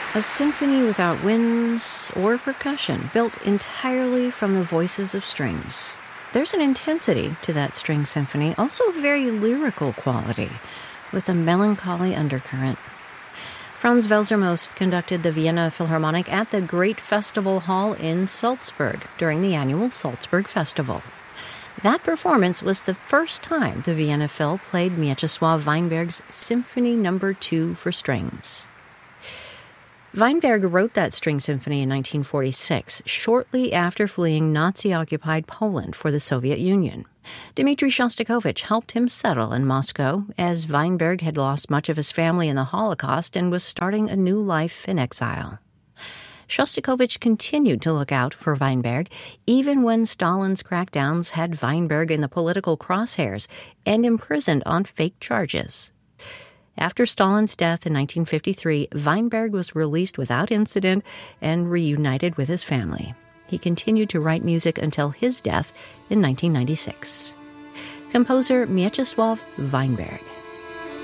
A symphony without winds or percussion, built entirely from the voices of strings. There's an intensity to that string symphony, also very lyrical quality, with a melancholy undercurrent. Franz Welser-Most conducted the Vienna Philharmonic at the Great Festival Hall in Salzburg during the annual Salzburg Festival. That performance was the first time the Vienna Phil played Mieczysław Weinberg's Symphony No. 2 for strings. Weinberg wrote that string symphony in 1946, shortly after fleeing Nazi-occupied Poland for the Soviet Union. Dmitri Shostakovich helped him settle in Moscow, as Weinberg had lost much of his family in the Holocaust and was starting a new life in exile. Shostakovich continued to look out for Weinberg, even when Stalin's crackdowns had Weinberg in the political crosshairs and imprisoned on fake charges. After Stalin's death in 1953, Weinberg was released without incident and reunited with his family. He continued to write music until his death in 1996. Composer Mieczysław Weinberg.